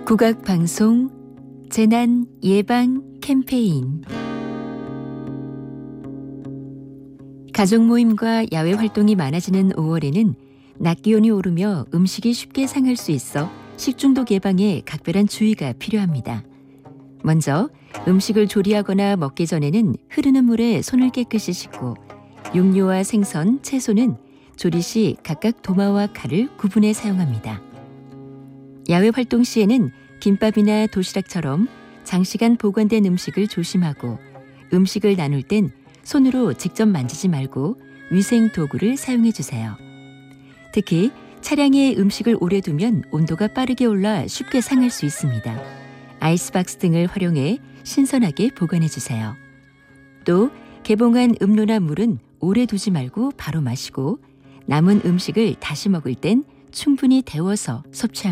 국악방송 재난 예방 캠페인. 가족 모임과 야외 활동이 많아지는 5월에는 낮 기온이 오르며 음식이 쉽게 상할 수 있어 식중독 예방에 각별한 주의가 필요합니다. 먼저 음식을 조리하거나 먹기 전에는 흐르는 물에 손을 깨끗이 씻고 육류와 생선, 채소는 조리 시 각각 도마와 칼을 구분해 사용합니다. 야외 활동 시에는 김밥이나 도시락처럼 장시간 보관된 음식을 조심하고 음식을 나눌 땐 손으로 직접 만지지 말고 위생 도구를 사용해 주세요. 특히 차량에 음식을 오래 두면 온도가 빠르게 올라 쉽게 상할 수 있습니다. 아이스박스 등을 활용해 신선하게 보관해 주세요. 또 개봉한 음료나 물은 오래 두지 말고 바로 마시고 남은 음식을 다시 먹을 땐 충분히 데워서 섭취합니다.